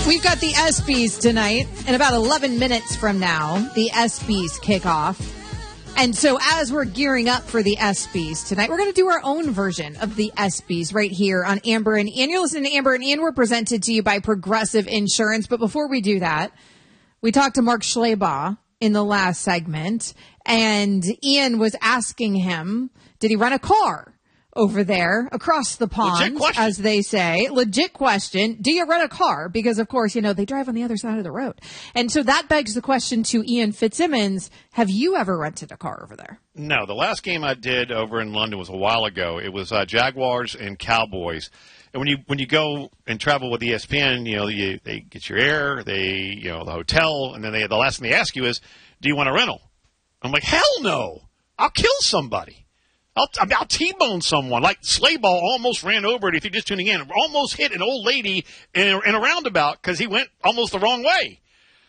We've got the ESPYs tonight. In about 11 minutes from now, the ESPYs kick off. And so as we're gearing up for the ESPYs tonight, we're going to do our own version of the ESPYs right here on Amber and Ian. You're listening to Amber and Ian. We're presented to you by Progressive Insurance. But before we do that, we talked to Mark Schlabach in the last segment, and Ian was asking him, did he rent a car over there across the pond, as they say? Legit question. Do you rent a car? Because, of course, you know, they drive on the other side of the road. And so that begs the question to Ian Fitzsimmons. Have you ever rented a car over there? No. The last game I did over in London was a while ago. It was Jaguars and Cowboys. And when you go and travel with ESPN, you know, they get your air, the hotel, and then the last thing they ask you is, do you want a rental? I'm like, hell no. I'll kill somebody. I'll T-bone someone. Like Schlabach almost ran over it, if you're just tuning in, almost hit an old lady in a roundabout because he went almost the wrong way.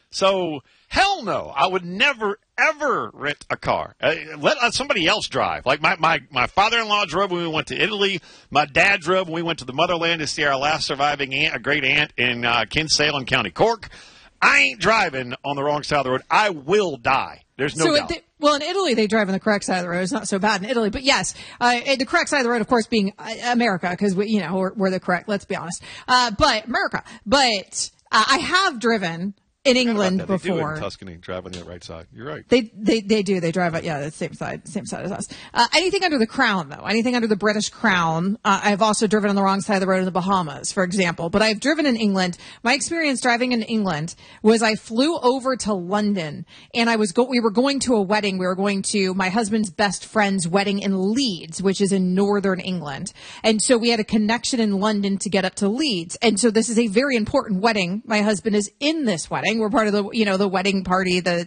So, hell no. I would never, ever rent a car. Let somebody else drive. Like my father-in-law drove when we went to Italy. My dad drove when we went to the motherland to see our last surviving aunt, a great aunt in Kinsale, County Cork. I ain't driving on the wrong side of the road. I will die. There's no doubt. Well, in Italy, they drive on the correct side of the road. It's not so bad in Italy. But yes, the correct side of the road, of course, being America, because we're the correct, let's be honest. But America. But I have driven in England before. They do in Tuscany, drive on the right side. You're right. They do. They drive it. Yeah, the same side as us. Anything under the crown, though. Anything under the British crown. I've also driven on the wrong side of the road in the Bahamas, for example. But I've driven in England. My experience driving in England was I flew over to London, and we were going to a wedding. We were going to my husband's best friend's wedding in Leeds, which is in northern England. And so we had a connection in London to get up to Leeds. And so this is a very important wedding. My husband is in this wedding. We're part of the wedding party, the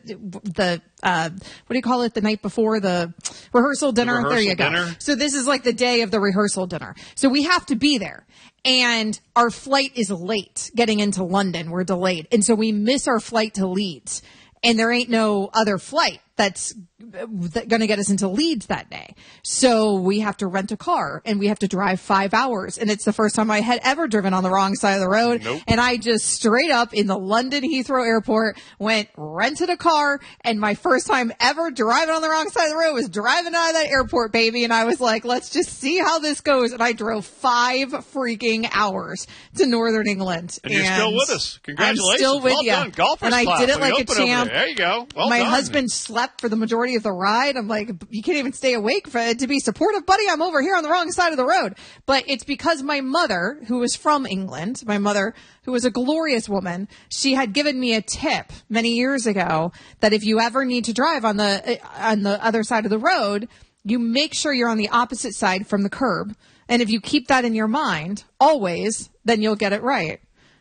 what do you call it? The night before the rehearsal dinner. There you go. Dinner. So this is like the day of the rehearsal dinner. So we have to be there. And our flight is late getting into London. We're delayed. And so we miss our flight to Leeds. And there ain't no other flight that's going to get us into Leeds that day. So we have to rent a car and we have to drive 5 hours. And it's the first time I had ever driven on the wrong side of the road. Nope. And I just straight up in the London Heathrow Airport rented a car. And my first time ever driving on the wrong side of the road was driving out of that airport, baby. And I was like, let's just see how this goes. And I drove 5 freaking hours to Northern England. And you're still with us. Congratulations. I'm still with you. Done. Golfers and I did it like a champ. There you go. Well my done. husband slept for the majority of the ride. I'm like, you can't even stay awake to be supportive, buddy. I'm over here on the wrong side of the road. But it's because my mother, who was from England, my mother, who was a glorious woman, she had given me a tip many years ago that if you ever need to drive on the other side of the road, you make sure you're on the opposite side from the curb. And if you keep that in your mind always, then you'll get it right.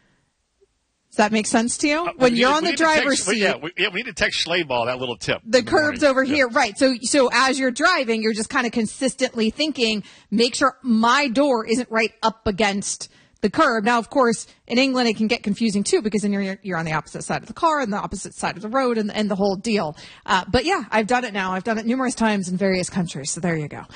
Does that make sense to you? When you're on the driver's seat. We need to text Schlabach that little tip. The curb's over here. Right. So as you're driving, you're just kind of consistently thinking, make sure my door isn't right up against the curb. Now, of course, in England, it can get confusing too, because then you're on the opposite side of the car and the opposite side of the road and the whole deal. But yeah, I've done it now. I've done it numerous times in various countries. So there you go.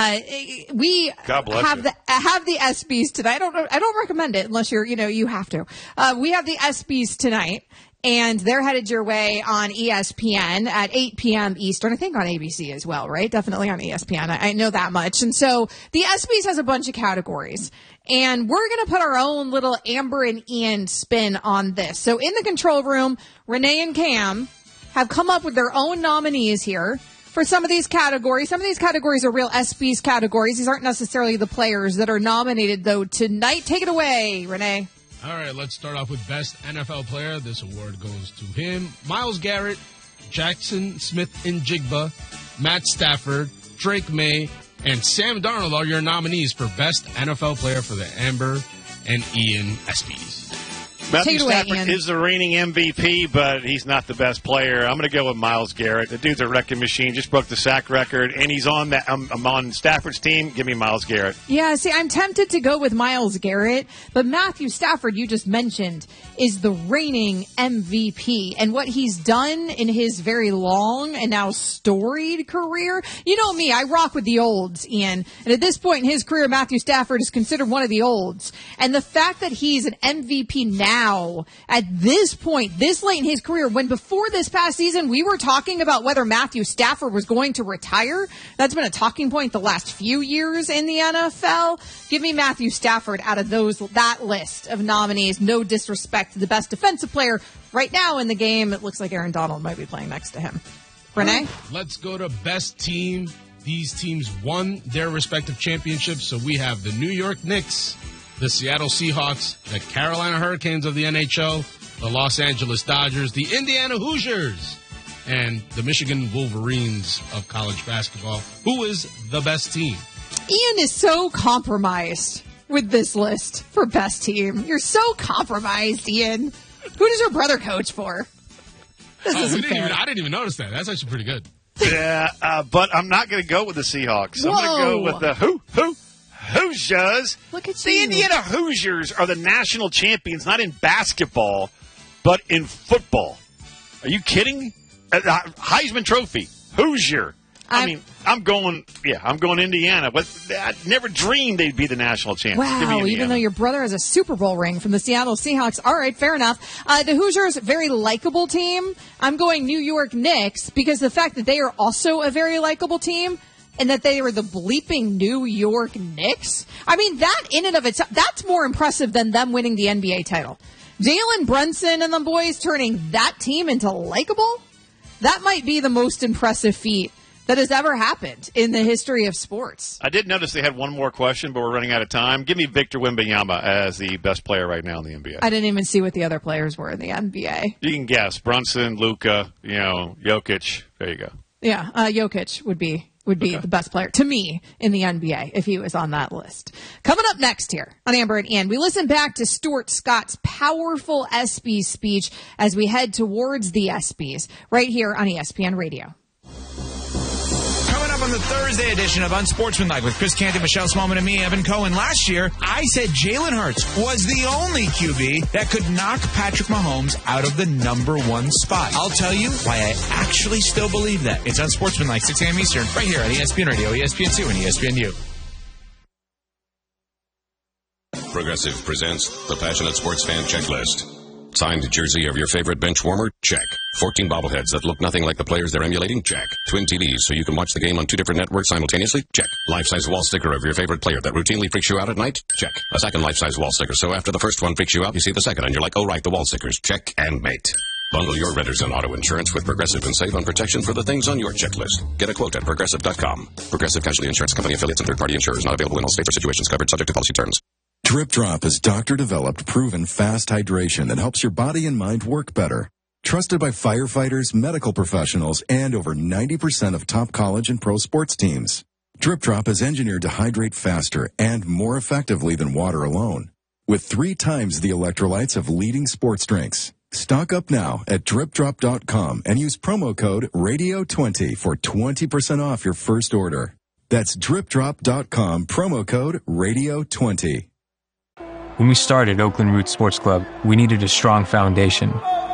We have the ESPYs tonight. I don't recommend it unless you have to. We have the ESPYs tonight. And they're headed your way on ESPN at 8 p.m. Eastern. I think on ABC as well, right? Definitely on ESPN. I know that much. And so the ESPYs has a bunch of categories. And we're going to put our own little Amber and Ian spin on this. So in the control room, Renee and Cam have come up with their own nominees here for some of these categories. Some of these categories are real ESPYs categories. These aren't necessarily the players that are nominated, though, tonight. Take it away, Renee. All right, let's start off with Best NFL Player. This award goes to him. Myles Garrett, Jackson Smith-Njigba, Matt Stafford, Drake May, and Sam Darnold are your nominees for Best NFL Player for the Amber and Ian ESPYs. Matthew Stafford is the reigning MVP, but he's not the best player. I'm going to go with Myles Garrett. The dude's a wrecking machine. Just broke the sack record, and he's on that. I'm on Stafford's team. Give me Myles Garrett. Yeah, see, I'm tempted to go with Myles Garrett, but Matthew Stafford, you just mentioned, is the reigning MVP. And what he's done in his very long and now storied career, you know me, I rock with the olds, Ian. And at this point in his career, Matthew Stafford is considered one of the olds. And the fact that he's an MVP now, now, at this point, this late in his career, when before this past season, we were talking about whether Matthew Stafford was going to retire. That's been a talking point the last few years in the NFL. Give me Matthew Stafford out of that list of nominees. No disrespect to the best defensive player right now in the game. It looks like Aaron Donald might be playing next to him. Renee? Let's go to best team. These teams won their respective championships. So we have the New York Knicks, the Seattle Seahawks, the Carolina Hurricanes of the NHL, the Los Angeles Dodgers, the Indiana Hoosiers, and the Michigan Wolverines of college basketball. Who is the best team? Ian is so compromised with this list for best team. You're so compromised, Ian. Who does your brother coach for? This isn't fair. I didn't even notice that. That's actually pretty good. Yeah, but I'm not going to go with the Seahawks. I'm going to go with the Hoosiers. Look at the you. Indiana Hoosiers are the national champions, not in basketball, but in football. Are you kidding? Heisman Trophy, Hoosier. I'm going Indiana, but I never dreamed they'd be the national champions. Wow, even though your brother has a Super Bowl ring from the Seattle Seahawks. All right, fair enough. The Hoosiers, very likable team. I'm going New York Knicks because the fact that they are also a very likable team and that they were the bleeping New York Knicks. I mean, that in and of itself, that's more impressive than them winning the NBA title. Jalen Brunson and the boys turning that team into likable? That might be the most impressive feat that has ever happened in the history of sports. I did notice they had one more question, but we're running out of time. Give me Victor Wembanyama as the best player right now in the NBA. I didn't even see what the other players were in the NBA. You can guess. Brunson, Luka, Jokic. There you go. Yeah, Jokic would be the best player to me in the NBA if he was on that list. Coming up next here on Amber and Ian, we listen back to Stuart Scott's powerful ESPYs speech as we head towards the ESPYs right here on ESPN Radio. On the Thursday edition of Unsportsmanlike with Chris Canty, Michelle Smallman, and me, Evan Cohen. Last year, I said Jalen Hurts was the only QB that could knock Patrick Mahomes out of the number one spot. I'll tell you why I actually still believe that. It's Unsportsmanlike, 6 a.m. Eastern, right here on ESPN Radio, ESPN2, and ESPNU. Progressive presents the Passionate Sports Fan Checklist. Signed jersey of your favorite bench warmer? Check. 14 bobbleheads that look nothing like the players they're emulating? Check. Twin TVs so you can watch the game on 2 different networks simultaneously? Check. Life-size wall sticker of your favorite player that routinely freaks you out at night? Check. A second life-size wall sticker so after the first one freaks you out, you see the second and you're like, oh right, the wall stickers. Check and mate. Bundle your renters and auto insurance with Progressive and save on protection for the things on your checklist. Get a quote at Progressive.com. Progressive Casualty Insurance Company affiliates and third-party insurers not available in all states or situations covered subject to policy terms. Drip Drop is doctor-developed, proven fast hydration that helps your body and mind work better. Trusted by firefighters, medical professionals, and over 90% of top college and pro sports teams. Drip Drop is engineered to hydrate faster and more effectively than water alone, with 3 times the electrolytes of leading sports drinks. Stock up now at DripDrop.com and use promo code RADIO20 for 20% off your first order. That's DripDrop.com, promo code RADIO20. When we started Oakland Roots Sports Club, we needed a strong foundation.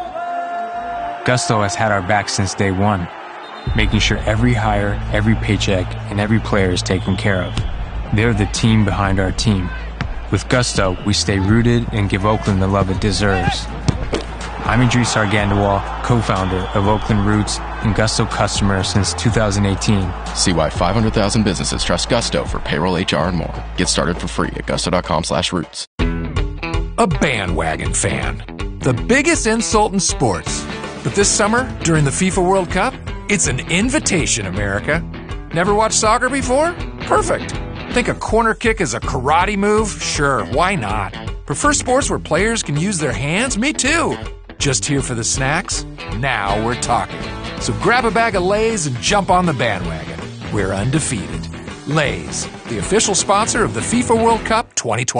Gusto has had our back since day one, making sure every hire, every paycheck, and every player is taken care of. They're the team behind our team. With Gusto, we stay rooted and give Oakland the love it deserves. I'm Idris Argandawal, co-founder of Oakland Roots and Gusto customer since 2018. See why 500,000 businesses trust Gusto for payroll, HR, and more. Get started for free at gusto.com/roots. A bandwagon fan. The biggest insult in sports. But this summer, during the FIFA World Cup, it's an invitation, America. Never watched soccer before? Perfect. Think a corner kick is a karate move? Sure, why not? Prefer sports where players can use their hands? Me too. Just here for the snacks? Now we're talking. So grab a bag of Lay's and jump on the bandwagon. We're undefeated. Lay's, the official sponsor of the FIFA World Cup 2020.